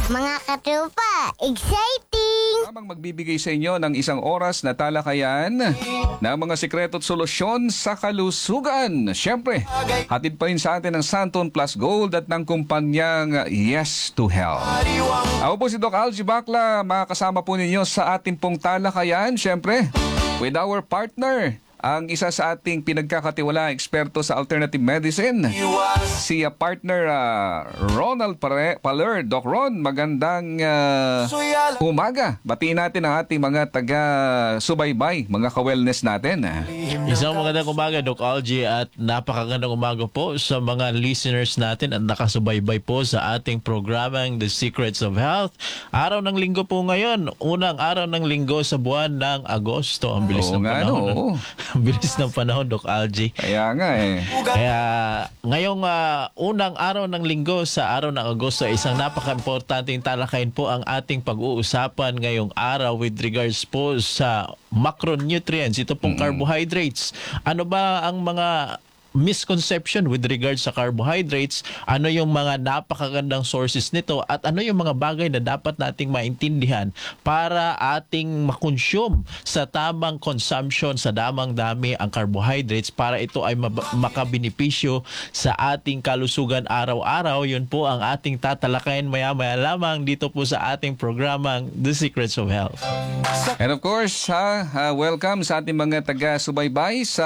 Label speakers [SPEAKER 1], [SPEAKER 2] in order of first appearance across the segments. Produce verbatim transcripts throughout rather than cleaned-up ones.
[SPEAKER 1] Mga katropa, exciting!
[SPEAKER 2] Tamang magbibigay sa inyo ng isang oras na talakayan ng mga sikreto at solusyon sa kalusugan. Siyempre, hatid pa rin sa atin ng Santon Plus Gold at ng kumpanyang Yes to Health. Ako po si Doc Algie Bacla, makakasama po ninyo sa ating pong talakayan. Siyempre, with our partner, ang isa sa ating pinagkakatiwala eksperto sa alternative medicine, si uh, partner uh, Ronald Pare- Paler. Doc Ron, magandang uh, umaga. Batiin natin ang ating mga taga-subaybay, mga ka-wellness natin.
[SPEAKER 3] Isang magandang umaga, Doc Algie, at napakagandang umaga po sa mga listeners natin at nakasubaybay po sa ating programang The Secrets of Health. Araw ng linggo po ngayon, unang araw ng linggo sa buwan ng Agosto. Ang bilis
[SPEAKER 2] Oo
[SPEAKER 3] ng
[SPEAKER 2] nga,
[SPEAKER 3] panahon.
[SPEAKER 2] no?
[SPEAKER 3] Ang bilis ng panahon, Doc Algie.
[SPEAKER 2] Kaya nga eh.
[SPEAKER 3] Kaya ngayong uh, unang araw ng linggo sa araw ng Agosto, isang napaka-importanting talakayin po ang ating pag-uusapan ngayong araw with regards po sa macronutrients. Ito pong mm-hmm. carbohydrates. Ano ba ang mga misconception with regards sa carbohydrates, ano yung mga napakagandang sources nito, at ano yung mga bagay na dapat nating maintindihan para ating makonsume sa tamang consumption, sa damang dami ang carbohydrates para ito ay mab- makabenepisyo sa ating kalusugan araw-araw. Yun po ang ating tatalakayin maya-maya lamang dito po sa ating programang The Secrets of Health.
[SPEAKER 2] And of course, ha, uh, welcome sa ating mga taga-subaybay sa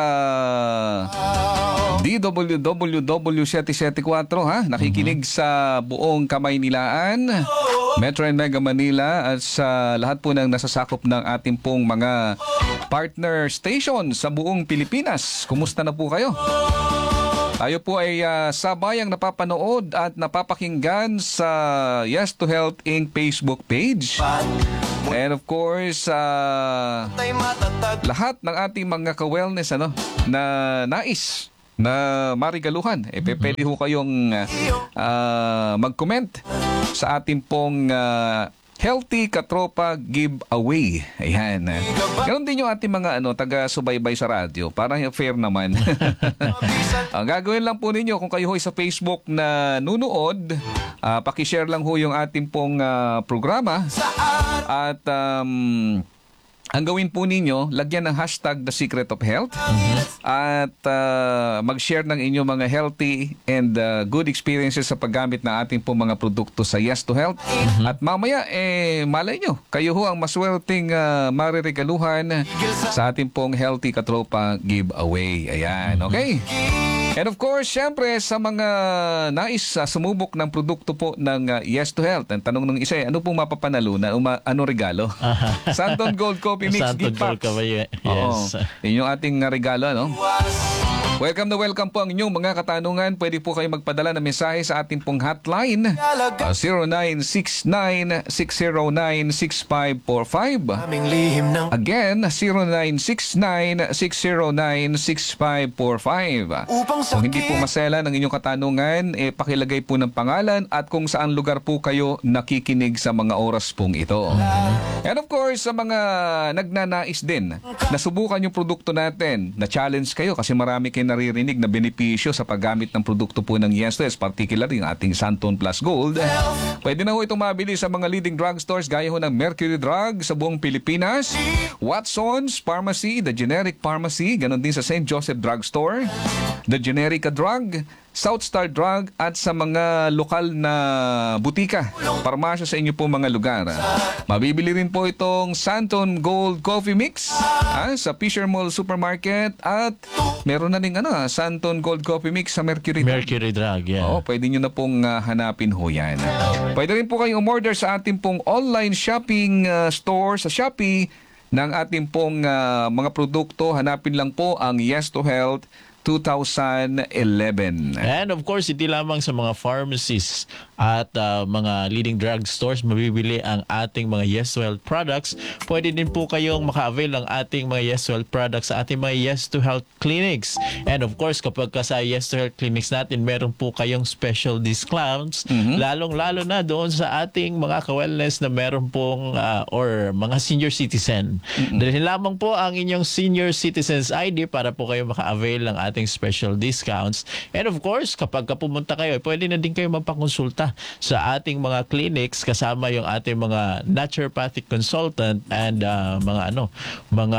[SPEAKER 2] D W W W seven seven four, ha? Nakikinig mm-hmm. sa buong Kamaynilaan, Metro and Mega Manila, at sa lahat po ng nasasakop ng ating pong mga partner station sa buong Pilipinas. Kumusta na po kayo? Tayo po ay uh, sabayang napapanood at napapakinggan sa Yes to Health Incorporated Facebook page. And of course, uh, lahat ng ating mga ka-wellness ano, na nais na marigaluhan, eh, pwede ho kayong uh, mag-comment sa ating pong uh, Healthy Katropa Giveaway. Ayan. Ganon din yung ating mga ano, taga-subaybay sa radyo. Parang fair naman. Ang gagawin lang po ninyo kung kayo ho sa Facebook na nunood, uh, pakishare lang ho yung ating pong uh, programa. At um, ang gawin po ninyo, lagyan ng hashtag The Secret of Health mm-hmm. at uh, mag-share ng inyong mga healthy and uh, good experiences sa paggamit ng ating po mga produkto sa Yes to Health. Mm-hmm. At mamaya, eh, malay nyo, kayo ho ang maswerteng uh, mariregaluhan sa ating pong Healthy Katropa Giveaway. Ayan, okay? And of course, syempre, sa mga nais uh, sumubok ng produkto po ng uh, Yes to Health, ang tanong ng isa, ano pong mapapanalo na uma, ano regalo? Santon Gold Coffee Mix Gift Packs.
[SPEAKER 3] Yes.
[SPEAKER 2] Oo, yun yung ating uh, regalo, ano? Welcome na welcome po ang inyong mga katanungan. Pwede po kayo magpadala ng mensahe sa ating pong hotline uh, zero nine six nine, six zero nine, six five four five. Again, zero nine six nine, six zero nine, six five four five. Kung hindi po masela ng inyong katanungan, eh, pakilagay po ng pangalan at kung saan lugar po kayo nakikinig sa mga oras pong ito. And of course, sa mga nagnanais din na subukan yung produkto natin, na challenge kayo kasi marami kayo naririnig na benepisyo sa paggamit ng produkto po ng Yes to Health, particularly yung ating Santon Plus Gold. Pwede na ho itong mabili sa mga leading drugstores gaya ho ng Mercury Drug sa buong Pilipinas, Watson's Pharmacy, The Generic Pharmacy, ganon din sa Saint Joseph Drugstore, The Generica Drug, Southstar Drug, at sa mga lokal na butika, parmasya sa inyo po mga lugar. Mabibili rin po itong Santon Gold Coffee Mix ah, sa Fisher Mall Supermarket, at meron na rin ano, Santon Gold Coffee Mix sa Mercury Drug.
[SPEAKER 3] Mercury Drug, yeah.
[SPEAKER 2] Oo, pwede nyo na pong uh, hanapin ho yan. Pwede rin po kayong umorder sa ating pong online shopping uh, store sa Shopee ng ating pong uh, mga produkto. Hanapin lang po ang Yes to Health twenty eleven.
[SPEAKER 3] And of course, hindi lamang sa mga pharmacies at uh, mga leading drug stores mabibili ang ating mga Yes to Health products. Pwede din po kayong maka-avail ng ating mga Yes to Health products sa ating mga Yes to Health clinics. And of course, kapag ka sa Yes to Health clinics natin, meron po kayong special discounts, mm-hmm. lalong-lalo na doon sa ating mga ka-wellness na meron pong uh, or mga senior citizen. Mm-hmm. Dahil lamang po ang inyong senior citizens I D para po kayo maka-avail ng ating ating special discounts. And of course, kapag ka pumunta kayo, pwede na din kayo magpakonsulta sa ating mga clinics kasama yung ating mga naturopathic consultant and uh, mga ano, mga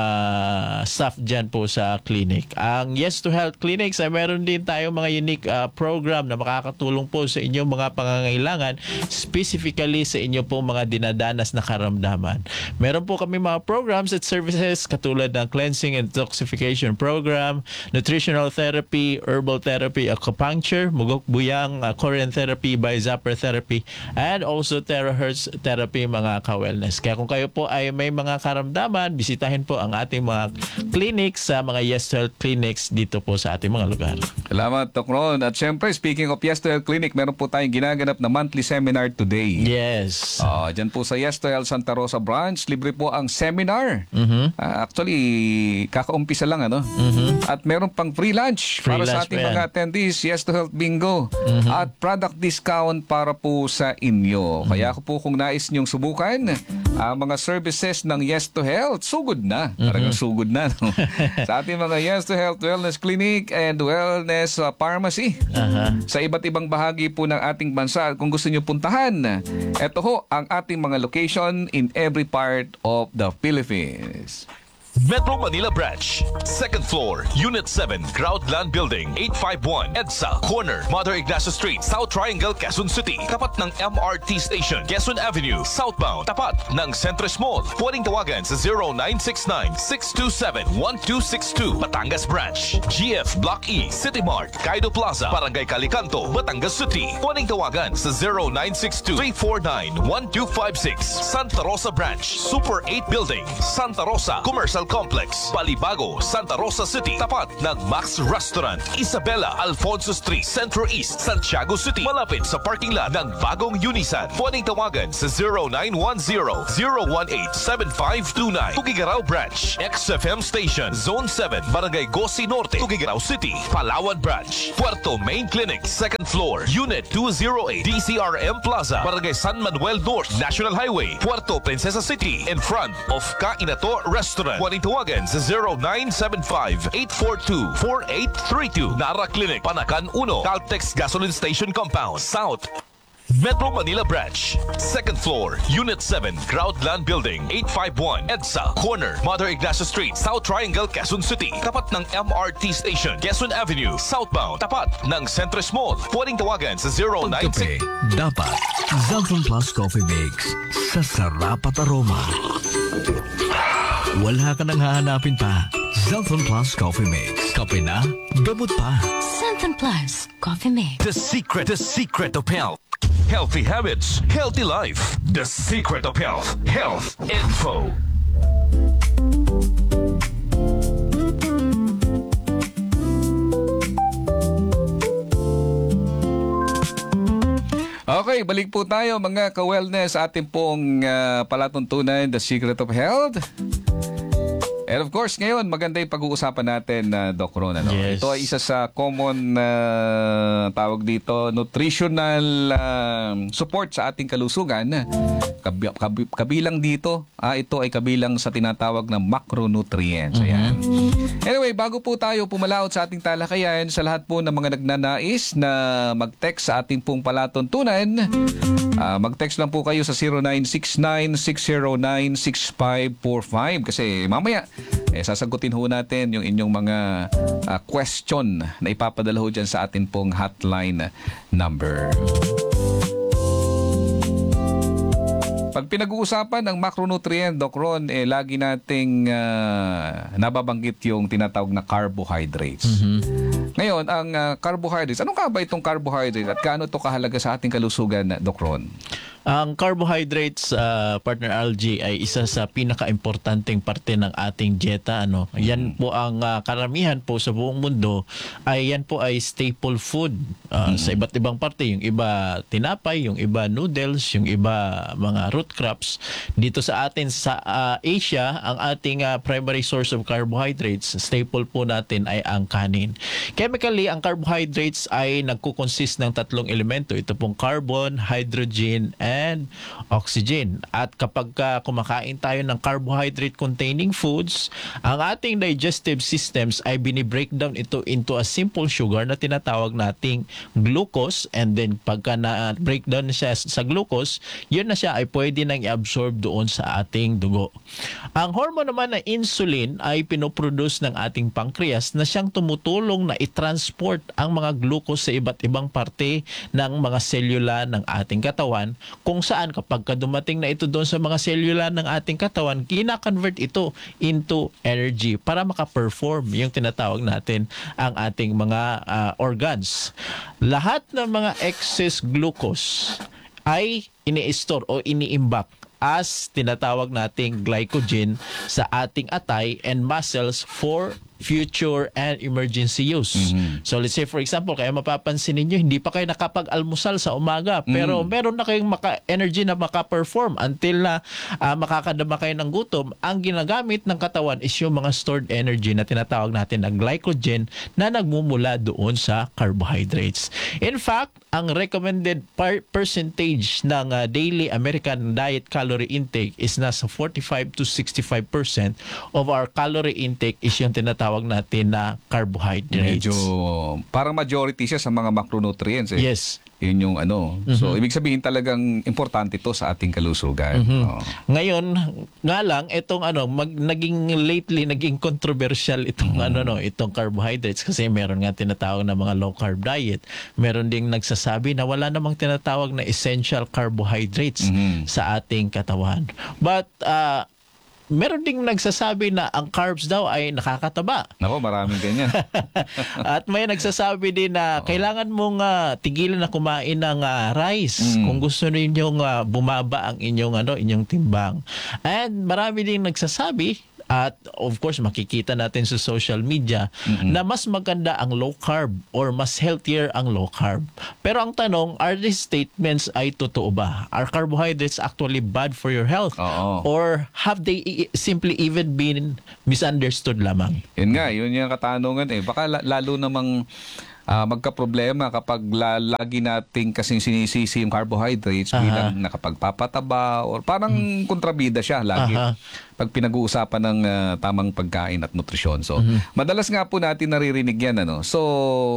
[SPEAKER 3] staff dyan po sa clinic. Ang Yes to Health Clinics ay meron din tayong mga unique uh, program na makakatulong po sa inyong mga pangangailangan, specifically sa inyo po mga dinadanas na karamdaman. Meron po kami mga programs at services katulad ng cleansing and detoxification program, nutritional therapy, herbal therapy, acupuncture, mugok buyang, uh, Korean therapy, by zapper therapy, and also terahertz therapy, mga ka-wellness. Kaya kung kayo po ay may mga karamdaman, bisitahin po ang ating mga clinics sa mga Yes to Health Clinics dito po sa ating mga lugar.
[SPEAKER 2] Salamat, Doc Ron. At syempre, speaking of Yes to Health Clinic, meron po tayong ginaganap na monthly seminar today.
[SPEAKER 3] Yes.
[SPEAKER 2] Uh, dyan po sa Yes to Health Santa Rosa branch, libre po ang seminar.
[SPEAKER 3] Mhm.
[SPEAKER 2] Uh, actually, kakaumpisa lang, ano?
[SPEAKER 3] Mhm.
[SPEAKER 2] At meron pang free lunch
[SPEAKER 3] Free
[SPEAKER 2] para sa
[SPEAKER 3] lunch
[SPEAKER 2] ating
[SPEAKER 3] pa yan.
[SPEAKER 2] mga attendees, Yes to Health Bingo. At product discount para po sa inyo. Kaya ako po kung nais niyong subukan ang mga services ng Yes to Health, sugod na. Talagang sugod na. No? Sa ating mga Yes to Health Wellness Clinic and Wellness uh, Pharmacy.
[SPEAKER 3] Aha.
[SPEAKER 2] Sa iba't ibang bahagi po ng ating bansa. Kung gusto niyo puntahan, ito ho ang ating mga location in every part of the Philippines.
[SPEAKER 4] Metro Manila Branch, second floor, Unit seven, Groundland Building, eight five one, EDSA, corner, Mother Ignacio Street, South Triangle, Quezon City. Tapat ng M R T Station, Quezon Avenue, southbound. Tapat ng Centris Mall. Pwedeng tawagan sa zero nine six nine, six two seven, one two six two. Batangas Branch, G F Block E, City Mart, Kaido Plaza, Barangay Calicanto, Batangas City. Pwedeng tawagan sa zero nine six two, three four nine, one two five six. Santa Rosa Branch, Super eight Building, Santa Rosa Commercial Complex, Balibago, Santa Rosa City. Tapat ng Max Restaurant, Isabela, Alfonso Street, Centro East, Santiago City. Malapit sa parking lot ng bagong Unisan. Pwedeng tawagan sa zero nine one zero, zero one eight, seven five two nine. Tugigaraw Branch, X F M Station, Zone seven, Barangay Gosi Norte, Tugigaraw City. Palawan Branch, Puerto Main Clinic, second floor, Unit two oh eight, D C R M Plaza, Barangay San Manuel North, National Highway, Puerto Princesa City, in front of Kainato Restaurant. Pwedeng tawagan sa zero nine seven five, eight four two, four eight three two. Nara Clinic, Panakan one, Caltex Gasoline Station Compound, South. Metro Manila Branch, second floor, Unit seven, Groundland Building, eight five one, EDSA, corner, Mother Ignacio Street, South Triangle, Quezon City. Tapat ng M R T Station, Quezon Avenue, southbound. Tapat ng Centris Mall. Pwedeng tawagan sa zero nine six...
[SPEAKER 5] Pagkape, dapat Zalton Plus Coffee Mix sa sarap at aroma. Wala ka nang hahanapin pa. Zalton Plus Coffee Mix. Kape na, gamot pa.
[SPEAKER 6] Zalton Plus Coffee Mix.
[SPEAKER 4] The secret, the secret of health. Healthy habits, healthy life. The secret of health. Health info.
[SPEAKER 2] Okay, balik po tayo mga ka-wellness. Ating pong uh, palatuntunan, The Secret of Health. And of course, ngayon, maganda yung pag-uusapan natin, uh, Doc Ron. Ano?
[SPEAKER 3] Yes.
[SPEAKER 2] Ito ay isa sa common uh, tawag dito, nutritional uh, support sa ating kalusugan. Kabi- kabi- kabilang dito, ah, ito ay kabilang sa tinatawag na macronutrients. Ayan. Anyway, bago po tayo pumalaot sa ating talakayan, sa lahat po ng mga nagnanais na mag-text sa ating pong palatuntunan, uh, mag-text lang po kayo sa zero nine six nine, six zero nine, six five four five kasi mamaya eh, sasagutin ho natin yung inyong mga uh, question na ipapadala ho dyan sa atin pong hotline number. Pag pinag-uusapan ng macronutrient, Doc Ron, eh, lagi nating uh, nababanggit yung tinatawag na carbohydrates.
[SPEAKER 3] Mhm.
[SPEAKER 2] Ngayon, ang uh, carbohydrates, ano ka ba itong carbohydrates at gaano ito kahalaga sa ating kalusugan, Doc Ron?
[SPEAKER 3] Ang carbohydrates, uh, partner Algie, ay isa sa pinaka-importanteng parte ng ating dieta. Ano? Yan po ang uh, karamihan po sa buong mundo, ay yan po ay staple food uh, sa iba't ibang parte. Yung iba tinapay, yung iba noodles, yung iba mga root crops. Dito sa atin sa uh, Asia, ang ating uh, primary source of carbohydrates, staple po natin ay ang kanin. Chemically, ang carbohydrates ay nagkukonsist ng tatlong elemento. Ito pong carbon, hydrogen, and and oxygen. At kapag uh, kumakain tayo ng carbohydrate-containing foods, ang ating digestive systems ay binibreakdown ito into a simple sugar na tinatawag nating glucose, and then pagka na-breakdown siya sa glucose, yun na siya ay pwede nang i-absorb doon sa ating dugo. Ang hormone naman na insulin ay pinoproduce ng ating pancreas na siyang tumutulong na i-transport ang mga glucose sa iba't ibang parte ng mga selula ng ating katawan, kung saan kapag dumating na ito doon sa mga selula ng ating katawan, kina-convert ito into energy para maka-perform yung tinatawag natin ang ating mga uh, organs. Lahat ng mga excess glucose ay ini-store o iniimbak as tinatawag nating glycogen sa ating atay and muscles for future and emergency use. Mm-hmm. So let's say for example, kaya mapapansin ninyo, hindi pa kayo nakapag-almusal sa umaga, pero mm. meron na kayong maka-energy na maka-perform until na uh, makakadama kayo ng gutom. Ang ginagamit ng katawan is yung mga stored energy na tinatawag natin na glycogen na nagmumula doon sa carbohydrates. In fact, ang recommended par- percentage ng uh, daily American diet calorie intake is nasa forty-five to sixty-five percent of our calorie intake is yung tinatawag natin na carbohydrates.
[SPEAKER 2] Medyo parang majority siya sa mga macronutrients eh.
[SPEAKER 3] Yes.
[SPEAKER 2] Yun yung ano. Mm-hmm. So, ibig sabihin talagang importante to sa ating kalusugan.
[SPEAKER 3] Mm-hmm.
[SPEAKER 2] Oh.
[SPEAKER 3] Ngayon, nga lang, itong ano, mag, naging lately, naging controversial itong mm-hmm. ano, no, itong carbohydrates kasi meron nga tinatawag na mga low carb diet. Meron ding nagsasabi na wala namang tinatawag na essential carbohydrates mm-hmm. sa ating katawan. But, uh, meron ding nagsasabi na ang carbs daw ay nakakataba.
[SPEAKER 2] Nako, maraming ganyan.
[SPEAKER 3] At may nagsasabi din na oh. kailangan mong uh, tigilan na kumain ng uh, rice mm. kung gusto ninyong uh, bumaba ang inyong ano, inyong timbang. And marami ding nagsasabi, at of course makikita natin sa social media mm-hmm. na mas maganda ang low carb or mas healthier ang low carb. Pero ang tanong, are these statements ay totoo ba? Are carbohydrates actually bad for your health?
[SPEAKER 2] Oo.
[SPEAKER 3] Or have they i- simply even been misunderstood lamang?
[SPEAKER 2] Yun nga, yun yung katanungan eh. Baka la- lalo namang Uh, magka-problema kapag la- lagi nating kasing sinisisi yung carbohydrates uh-huh. bilang nakapagpapataba or parang hmm. kontrabida siya lagi uh-huh. pag pinag-uusapan ng uh, tamang pagkain at nutrisyon. So, uh-huh. madalas nga po natin naririnig yan. Ano? So,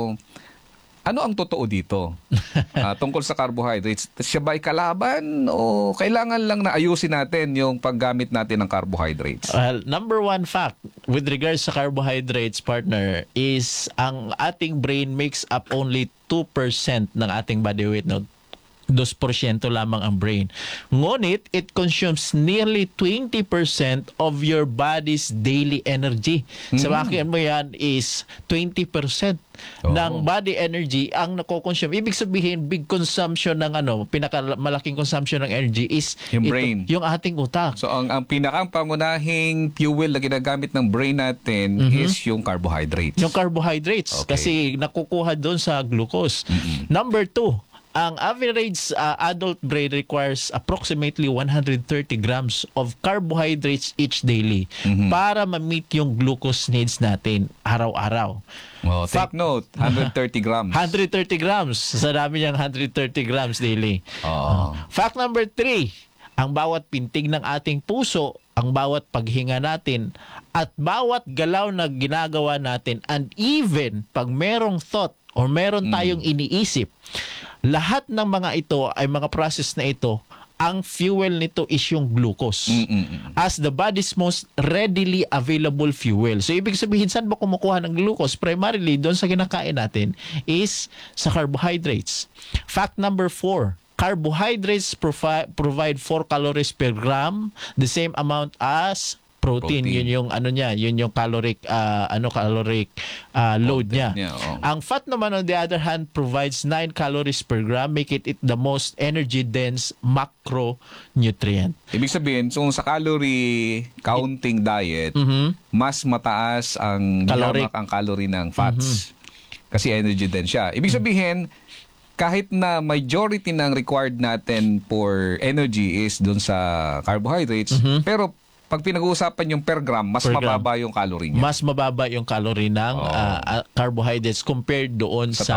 [SPEAKER 2] ano ang totoo dito uh, tungkol sa carbohydrates? Siya ba ay kalaban o kailangan lang na ayusin natin yung paggamit natin ng carbohydrates?
[SPEAKER 3] Well, number one fact with regards sa carbohydrates, partner, is ang ating brain makes up only two percent ng ating body weight. No? two percent lamang ang brain. Ngunit, it consumes nearly twenty percent of your body's daily energy. Mm. Sa bakit mo yan is twenty percent oh. ng body energy ang nako-consume. Ibig sabihin, big consumption ng ano, pinakamalaking consumption ng energy is
[SPEAKER 2] yung
[SPEAKER 3] ito,
[SPEAKER 2] brain.
[SPEAKER 3] Yung ating utak.
[SPEAKER 2] So, ang, ang pinakang pangunahing fuel na ginagamit ng brain natin mm-hmm. is yung carbohydrates.
[SPEAKER 3] Yung carbohydrates.
[SPEAKER 2] Okay.
[SPEAKER 3] Kasi nakukuha doon sa glucose. Mm-hmm. Number two, ang average uh, adult brain requires approximately one hundred thirty grams of carbohydrates each daily mm-hmm. para ma-meet yung glucose needs natin araw-araw.
[SPEAKER 2] Well, take
[SPEAKER 3] Fact,
[SPEAKER 2] note, one hundred thirty grams.
[SPEAKER 3] one hundred thirty grams. Sa dami niyang one hundred thirty grams daily.
[SPEAKER 2] Oh.
[SPEAKER 3] Uh, fact number three, ang bawat pintig ng ating puso, ang bawat paghinga natin, at bawat galaw na ginagawa natin, and even pag merong thought or meron tayong mm. iniisip, lahat ng mga ito ay mga process na ito, ang fuel nito is yung glucose. Mm-mm. As the body's most readily available fuel. So, ibig sabihin, saan ba kumukuha ng glucose? Primarily, doon sa kinakain natin is sa carbohydrates. Fact number four, carbohydrates provi- provide four calories per gram, the same amount as protein. protein. Yun yung ano niya, yun yung caloric uh, ano caloric uh, load niya. niya oh. Ang fat naman on the other hand provides nine calories per gram, make it, it the most energy dense macronutrient.
[SPEAKER 2] Ibig sabihin, so sa calorie counting diet, mm-hmm. mas mataas ang caloric ang calorie ng fats. Mm-hmm. Kasi energy dense siya. Ibig sabihin, kahit na majority ng required natin for energy is dun sa carbohydrates, mm-hmm. pero pag pinag-uusapan yung per gram, mas per mababa gram. Yung calorie niya.
[SPEAKER 3] Mas mababa yung calorie ng oh. uh, carbohydrates compared doon sa, sa taba.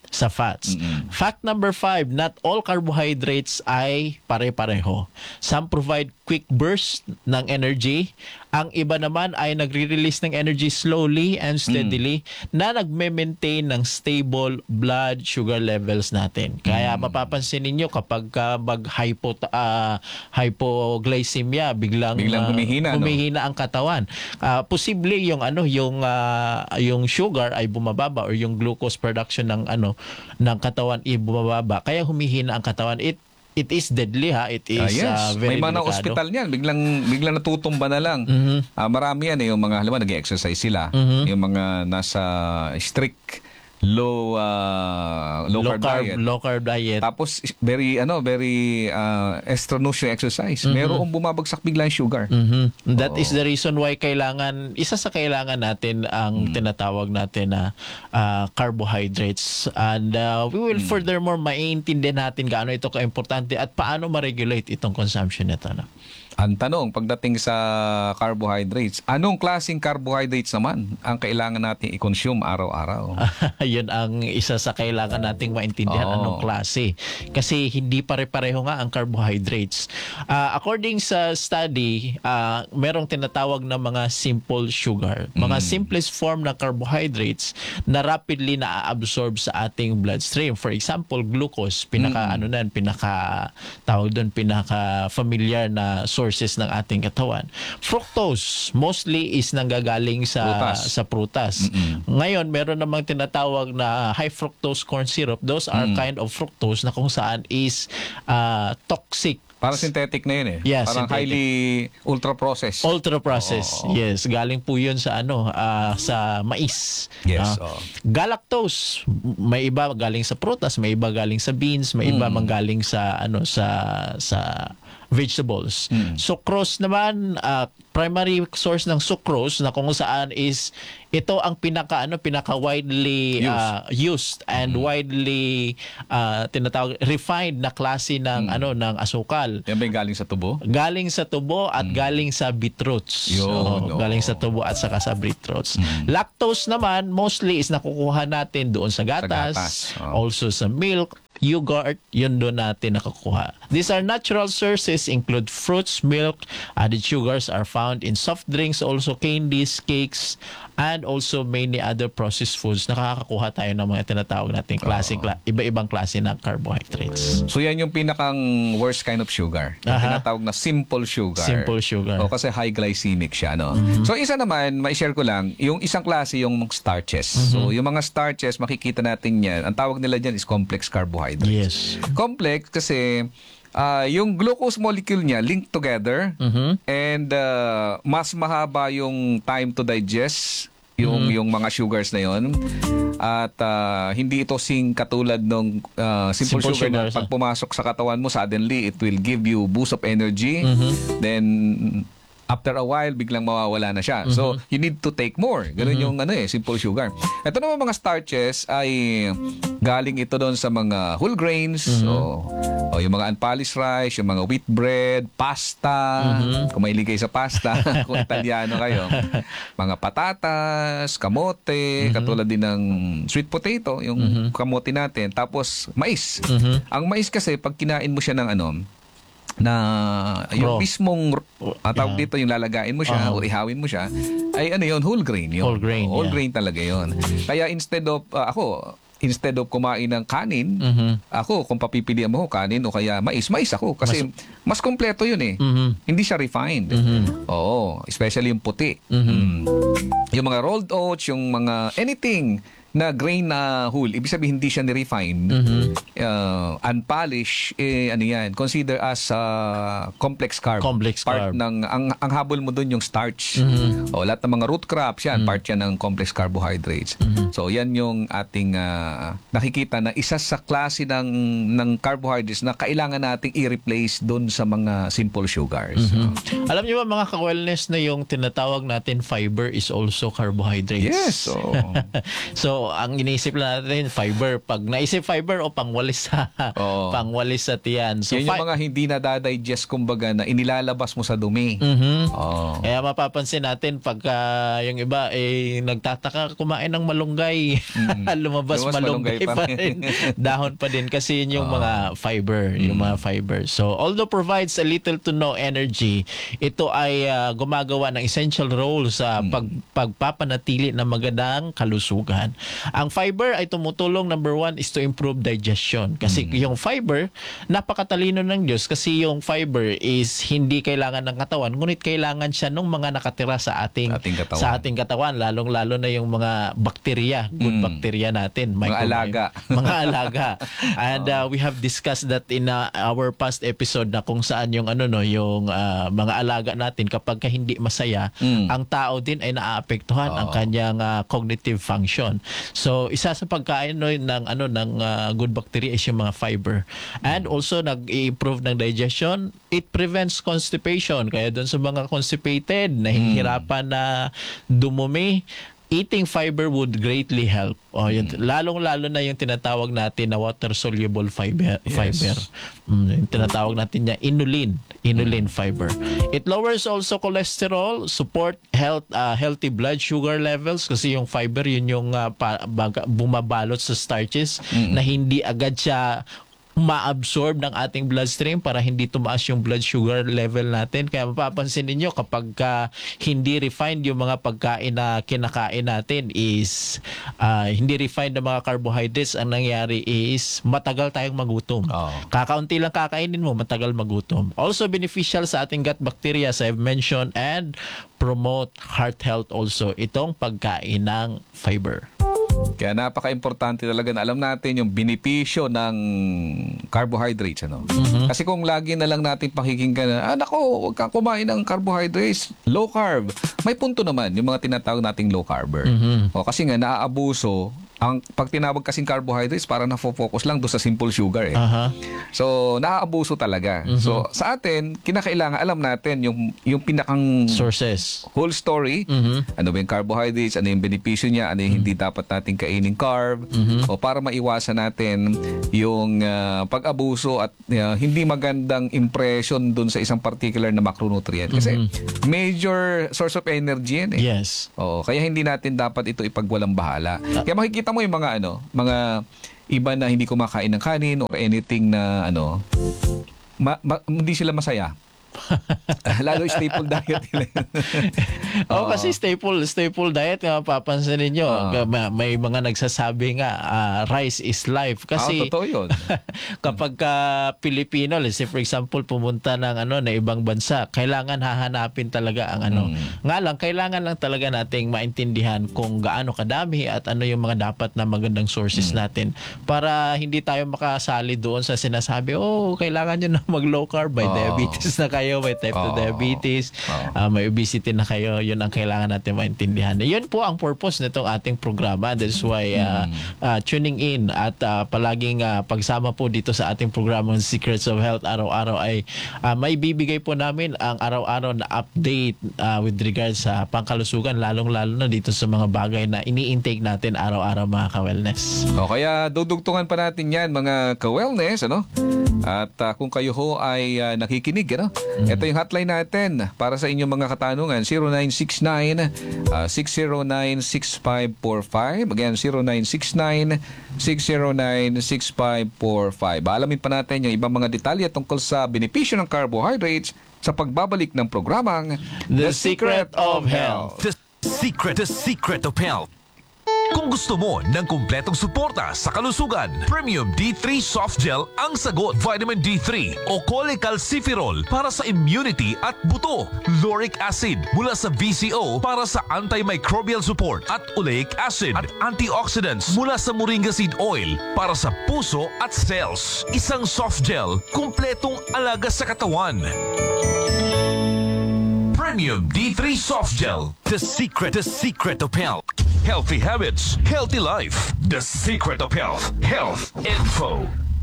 [SPEAKER 3] sa fats. Fact number five, not all carbohydrates ay pare-pareho. Some provide quick burst ng energy. Ang iba naman ay nagre-release ng energy slowly and steadily na nagme-maintain ng stable blood sugar levels natin. Kaya mapapansin ninyo kapag uh, mag hypo uh, hypoglycemia, biglang
[SPEAKER 2] Biglang
[SPEAKER 3] uh,
[SPEAKER 2] humihina, no?
[SPEAKER 3] humihina ang katawan. Uh, posible yung ano, yung uh, yung sugar ay bumababa or yung glucose production ng ano ng katawan ay bumababa. Kaya humihina ang katawan. It It is deadly ha. It is
[SPEAKER 2] Ah, yes.
[SPEAKER 3] uh, very
[SPEAKER 2] May mga
[SPEAKER 3] delikado.
[SPEAKER 2] hospital niyan, biglang biglang natutumba na lang. Ah, marami yan eh, yung mga halimbawa nag-exercise sila, yung mga nasa strict low uh, low,
[SPEAKER 3] low
[SPEAKER 2] carb,
[SPEAKER 3] carb,
[SPEAKER 2] diet.
[SPEAKER 3] low carb diet.
[SPEAKER 2] Tapos very ano, very uh, strenuous yung exercise. Merong bumabagsak bigla yung sugar.
[SPEAKER 3] Mhm. That is the reason why kailangan, isa sa kailangan natin ang tinatawag natin na uh, carbohydrates. And uh, we will furthermore maintindihan natin gaano ito ka-importante at paano ma-regulate itong consumption nito. No?
[SPEAKER 2] Ang tanong, pagdating sa carbohydrates, anong klaseng carbohydrates naman ang kailangan natin i-consume araw-araw?
[SPEAKER 3] Yun ang isa sa kailangan nating maintindihan,
[SPEAKER 2] Oo.
[SPEAKER 3] anong klase. Kasi hindi pare-pareho nga ang carbohydrates. Uh, according sa study, uh, merong tinatawag na mga simple sugar. Mga simplest form ng carbohydrates na rapidly na-absorb sa ating bloodstream. For example, glucose, pinaka ano nan, pinaka tawag doon, pinaka familiar na sources ng ating katawan. Fructose mostly is nanggagaling sa
[SPEAKER 2] Prutas.
[SPEAKER 3] sa prutas. Ngayon, meron namang tinatawag na high fructose corn syrup. Those are kind of fructose na kung saan is uh, toxic.
[SPEAKER 2] Parang synthetic na yun eh.
[SPEAKER 3] Yeah,
[SPEAKER 2] Parang
[SPEAKER 3] synthetic.
[SPEAKER 2] highly ultra-processed.
[SPEAKER 3] Ultra processed.
[SPEAKER 2] Oo.
[SPEAKER 3] Yes, galing po 'yun sa ano, ah, sa mais.
[SPEAKER 2] Yes,
[SPEAKER 3] Ah,
[SPEAKER 2] oo.
[SPEAKER 3] galactose, may iba galing sa prutas, may iba galing sa beans, may iba manggaling sa ano sa sa vegetables. Sucrose naman, ah, primary source ng sucrose na kung saan is ito ang pinaka ano pinaka widely
[SPEAKER 2] Used.
[SPEAKER 3] ah, used and widely ah, tinatawag refined na klase ng ano ng asukal.
[SPEAKER 2] Yan ba yung galing sa tubo?
[SPEAKER 3] Galing sa tubo at galing sa beetroots.
[SPEAKER 2] Yun,
[SPEAKER 3] Oo,
[SPEAKER 2] oo.
[SPEAKER 3] galing sa tubo at saka sa beetroots. Lactose naman mostly is nakukuha natin doon sa gatas,
[SPEAKER 2] gatas, oo.
[SPEAKER 3] also sa milk, yogurt, yun doon natin nakukuha. These are natural sources, include fruits, milk, added sugars are found in soft drinks, also candies, cakes, and also many other processed foods. Nakakakuha tayo ng mga tinatawag natin klase, kla- iba-ibang klase ng carbohydrates.
[SPEAKER 2] So yan yung pinakang worst kind of sugar. Yung
[SPEAKER 3] Aha.
[SPEAKER 2] tinatawag na simple sugar.
[SPEAKER 3] Simple sugar.
[SPEAKER 2] O kasi high glycemic siya, no? So isa naman, ma-share ko lang, yung isang klase yung starches. So yung mga starches, makikita natin yan. Ang tawag nila dyan is complex carbohydrates.
[SPEAKER 3] Yes.
[SPEAKER 2] Complex kasi ah, yung glucose molecule niya linked together and ah, mas mahaba yung time to digest yung yung mga sugars na yon at ah, hindi ito sing katulad ng ah, simple,
[SPEAKER 3] Simple
[SPEAKER 2] sugar na
[SPEAKER 3] sugars,
[SPEAKER 2] pag pumasok sa katawan mo suddenly it will give you boost of energy then after a while biglang mawawala na siya. So you need to take more. Ganun yung ano eh simple sugar. Ito naman mga starches ay galing ito doon sa mga whole grains, so o yung mga unpolished rice, yung mga wheat bread, pasta, kung mahilig kayo sa pasta, kung Italiano kayo, mga patatas, kamote, katulad din ng sweet potato, yung kamote natin, tapos mais. Ang mais kasi pag kinain mo siya ng ano, na yung
[SPEAKER 3] Raw.
[SPEAKER 2] mismong uh, tawag
[SPEAKER 3] Yeah.
[SPEAKER 2] dito yung lalagain mo siya o ihawin mo siya ay ano yun, whole grain yun.
[SPEAKER 3] Whole grain,
[SPEAKER 2] Whole
[SPEAKER 3] yeah.
[SPEAKER 2] grain talaga yun. Kaya instead of uh, ako instead of kumain ng kanin, ako kung papipilian mo kanin o kaya mais, mais ako kasi mas, kompleto yun eh. Hindi siya refined. Oo, especially yung puti. Mm. Yung mga rolled oats, yung mga anything na grain na whole, ibig sabihin hindi siya ni-refine, uh, unpolished, eh, ano yan, consider as uh, complex carb.
[SPEAKER 3] Complex
[SPEAKER 2] part
[SPEAKER 3] carb.
[SPEAKER 2] ng, ang, ang habol mo dun yung starch. O, lahat ng mga root crops, yan, part yan ng complex carbohydrates. So, yan yung ating uh, nakikita na isa sa klase ng, ng carbohydrates na kailangan nating i-replace dun sa mga simple sugars. So,
[SPEAKER 3] Alam niyo ba mga ka-wellness na yung tinatawag natin fiber is also carbohydrates?
[SPEAKER 2] yes. So,
[SPEAKER 3] So ang iniisip lang natin, fiber. Pag naisip fiber, o pangwalis sa,
[SPEAKER 2] Oo.
[SPEAKER 3] pangwalis sa tiyan. So,
[SPEAKER 2] Yan yung
[SPEAKER 3] fi-
[SPEAKER 2] mga hindi na-digest, kumbaga, na inilalabas mo sa dumi.
[SPEAKER 3] Mhm.
[SPEAKER 2] Oo.
[SPEAKER 3] Kaya mapapansin natin pagka yung iba eh nagtataka kumain ng malunggay, lumabas
[SPEAKER 2] Lumabas
[SPEAKER 3] malunggay,
[SPEAKER 2] malunggay pa
[SPEAKER 3] pa
[SPEAKER 2] rin.
[SPEAKER 3] rin. Dahon pa din kasi yun yung mga fiber, yung mga fiber. So although provides a little to no energy, ito ay ah, gumagawa ng essential role sa pag pagpapanatili ng magandang kalusugan. Ang fiber ay tumutulong, number one is to improve digestion. Kasi yung fiber, napakatalino ng Diyos kasi yung fiber is hindi kailangan ng katawan, ngunit kailangan siya ng mga nakatira sa ating
[SPEAKER 2] Ating katawan.
[SPEAKER 3] sa ating katawan, lalong-lalo na yung mga bakterya, good bakterya natin,
[SPEAKER 2] Mga
[SPEAKER 3] microbiome.
[SPEAKER 2] alaga.
[SPEAKER 3] Mga alaga. And uh, we have discussed that in uh, our past episode na kung saan yung ano no, yung uh, mga alaga natin kapag ka hindi masaya,
[SPEAKER 2] Mm.
[SPEAKER 3] ang tao din ay naaapektuhan ang kanyang uh, cognitive function. So isa sa pagkain no, ng ano ng uh, good bacteria is yung mga fiber. And also nag-improve ng digestion, it prevents constipation. Kaya doon sa mga constipated, nahihirapan na dumumi, eating fiber would greatly help. O, yun, lalong-lalo na yung tinatawag natin na water-soluble fiber. fiber. Mm, yung tinatawag natin niya inulin. Inulin fiber. It lowers also cholesterol, support health uh, healthy blood sugar levels kasi yung fiber yun yung uh, pa, baga, bumabalot sa starches na hindi agad siya ma-absorb ng ating bloodstream para hindi tumaas yung blood sugar level natin. Kaya mapapansin ninyo kapag uh, hindi refined yung mga pagkain na kinakain natin is uh, hindi refined na mga carbohydrates, ang nangyari is matagal tayong magutom.
[SPEAKER 2] Oo.
[SPEAKER 3] Kakaunti lang kakainin mo, matagal magutom. Also beneficial sa ating gut bacteria as I've mentioned, and promote heart health also itong pagkain ng fiber.
[SPEAKER 2] Kaya napaka-importante talaga na alam natin yung benepisyo ng carbohydrates. Ano? Kasi kung lagi na lang natin pakikinggan na, ah, nako, huwag kang kumain ng carbohydrates, low carb. May punto naman yung mga tinatawag nating low carber. O, kasi nga, naaabuso. Ang pag tinawag kasing carbohydrates, parang na-focus lang doon sa simple sugar eh.
[SPEAKER 3] Aha.
[SPEAKER 2] So, naaabuso talaga. So, sa atin, kinakailangan alam natin yung yung pinakang
[SPEAKER 3] Sources.
[SPEAKER 2] whole story. Ano ba yung carbohydrates, ano yung benepisyo niya, ano yung hindi dapat natin kainin carb, o para maiwasan natin yung ah, pag-abuso at ah, hindi magandang impression dun sa isang particular na macronutrient. Kasi major source of energy yan eh.
[SPEAKER 3] Yes.
[SPEAKER 2] Oo, kaya hindi natin dapat ito ipagwalang bahala. Kaya makikita mo yung mga ano, mga iba na hindi kumakain ng kanin or anything na ano, ma- ma- hindi sila masaya. Lalo staple diet nila.
[SPEAKER 3] Oo, kasi staple staple diet nga papansin niyo, may, may mga nagsasabi nga ah, rice is life kasi
[SPEAKER 2] Ah, totoo yun.
[SPEAKER 3] kapag ka Pilipino, let's say for example pumunta ng ano na ibang bansa, kailangan hahanapin talaga ang ano. Nga lang kailangan lang talaga nating maintindihan kung gaano kadami at ano yung mga dapat na magandang sources natin para hindi tayo makasali doon sa sinasabi, oh, kailangan nyo na mag low carb, may
[SPEAKER 2] Oo.
[SPEAKER 3] diabetes na kayo, may type two
[SPEAKER 2] Oo.
[SPEAKER 3] diabetes,
[SPEAKER 2] Oo.
[SPEAKER 3] ah, may obesity na kayo, yun ang kailangan natin maintindihan. Yun po ang purpose nitong ating programa. That's why uh, uh, tuning in at uh, palaging uh, pagsama po dito sa ating programang Secrets of Health araw-araw ay uh, may bibigay po namin ang araw-araw na update uh, with regards sa pangkalusugan, lalong-lalo na dito sa mga bagay na ini-intake natin araw-araw mga ka-wellness.
[SPEAKER 2] O kaya dudugtungan pa natin yan mga ka-wellness, ano? At uh, kung kayo ho ay uh, nakikinig, ano? Ito yung hotline natin para sa inyong mga katanungan, zero nine six nine, six zero nine, six five four five. Again, zero nine six nine, six zero nine, six five four five. Alamin pa natin yung ibang mga detalye tungkol sa benepisyo ng carbohydrates sa pagbabalik ng programang
[SPEAKER 3] The Secret of Health.
[SPEAKER 4] The secret, the secret of health. Kung gusto mo ng kumpletong suporta sa kalusugan, Premium D three Soft Gel ang sagot. Vitamin D three o cholecalciferol para sa immunity at buto. Lauric acid mula sa V C O para sa antimicrobial support at oleic acid at antioxidants mula sa moringa seed oil para sa puso at cells. Isang soft gel, kumpletong alaga sa katawan. Premium D three Soft Gel. The secret, the secret of health. Healthy habits, healthy life. The secret of health. Health info.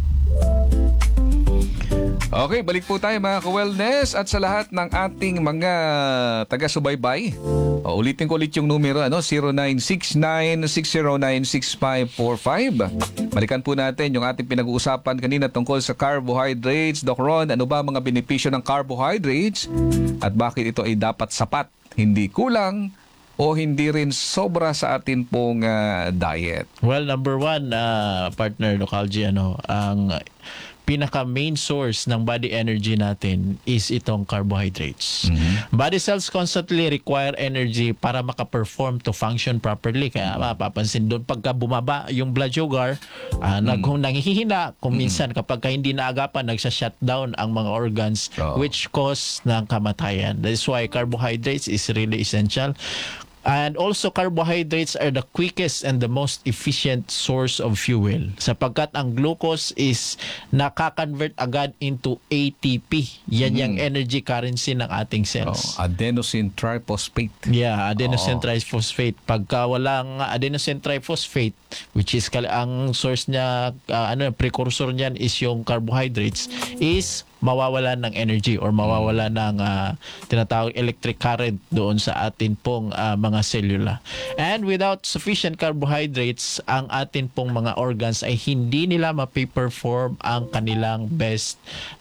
[SPEAKER 2] Okay, balik po tayo mga ka-wellness at sa lahat ng ating mga taga-subaybay O, ulitin ko ulit yung numero, ano, zero nine six nine, six zero nine, six five four five. Balikan po natin yung ating pinag-uusapan kanina tungkol sa carbohydrates. Doc Ron, ano ba mga benepisyo ng carbohydrates at bakit ito ay dapat sapat, hindi kulang o hindi rin sobra sa atin pong ah, diet?
[SPEAKER 3] Well, number one, uh, partner Localji, ano, ang pinaka main source ng body energy natin is itong carbohydrates. Body cells constantly require energy para maka-perform to function properly. Kaya mapapansin doon pagka bumaba yung blood sugar, uh, nag nanghihina kung minsan kapag ka hindi naagapan, nagsa-shutdown ang mga organs
[SPEAKER 2] Oo.
[SPEAKER 3] which cause ng kamatayan. That is why carbohydrates is really essential. And also, carbohydrates are the quickest and the most efficient source of fuel sapagkat ang glucose is nakaka-convert agad into A T P. Yan yung energy currency ng ating
[SPEAKER 2] Oh,
[SPEAKER 3] cells.
[SPEAKER 2] adenosine triphosphate.
[SPEAKER 3] Yeah, adenosine triphosphate. Pagka walang adenosine triphosphate, which is kal- ang source niya, uh, ano, precursor niyan is yung carbohydrates, is mawawala ng energy or mawawala ng uh, tinatawag electric current doon sa atin pong uh, mga selula. And without sufficient carbohydrates, ang atin pong mga organs ay hindi nila mapiperform ang kanilang best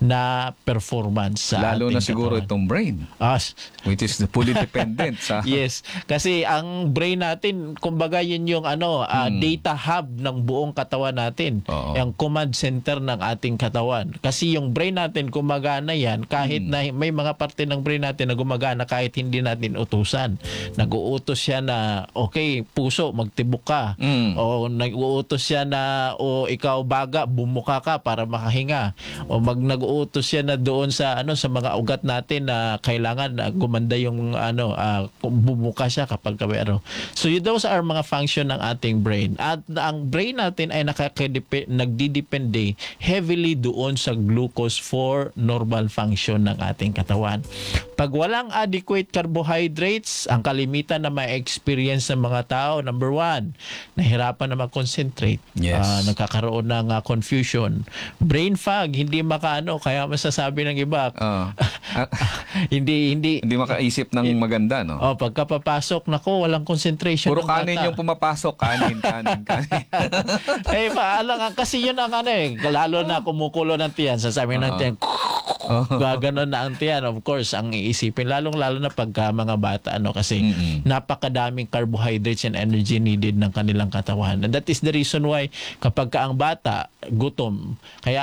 [SPEAKER 3] na performance sa
[SPEAKER 2] Lalo
[SPEAKER 3] ating
[SPEAKER 2] na siguro
[SPEAKER 3] katawan.
[SPEAKER 2] itong brain,
[SPEAKER 3] Ah,
[SPEAKER 2] which is fully dependent sa...
[SPEAKER 3] yes, kasi ang brain natin, kumbaga yun yung ano, ah, data hub ng buong katawan natin.
[SPEAKER 2] Oo.
[SPEAKER 3] Yung command center ng ating katawan. Kasi yung brain natin gumagana yan kahit na may mga parte ng brain natin na gumagana kahit hindi natin utusan. Nag-uutos siya na okay, puso, magtibok ka.
[SPEAKER 2] Mm.
[SPEAKER 3] O nag-uutos siya na o ikaw baga, bumuka ka para makahinga. O mag nag-uutos siya na doon sa ano sa mga ugat natin na kailangan na gumanda yung ano ah, bumuka siya kapag kabe ano. So those are mga function ng ating brain. At ang brain natin ay nakakadep- nagdidepende heavily doon sa glucose for normal function ng ating katawan. Pag walang adequate carbohydrates, ang kalimitan na ma-experience ng mga tao, number one, nahirapan na mag-concentrate.
[SPEAKER 2] Yes.
[SPEAKER 3] Ah, nagkakaroon ng ah, confusion. Brain fog, hindi makaano, kaya masasabi ng iba,
[SPEAKER 2] Ah. Ah,
[SPEAKER 3] hindi, hindi,
[SPEAKER 2] hindi makaisip ng maganda, no?
[SPEAKER 3] oh, pagka papasok, nako, walang concentration.
[SPEAKER 2] Puro
[SPEAKER 3] ng
[SPEAKER 2] kanin
[SPEAKER 3] bata.
[SPEAKER 2] yung pumapasok. Kanin, kanin, kanin.
[SPEAKER 3] eh, maalang, kasi yun ang ano eh, lalo na kumukulo ng tiyan, sasabi ng tiyan, gaganon na ang tiyan. Of course, ang iisipin, lalong-lalo na pagka mga bata, ano, kasi
[SPEAKER 2] Mm-mm.
[SPEAKER 3] napakadaming carbohydrates and energy needed ng kanilang katawan. And that is the reason why kapag ka ang bata, gutom, kaya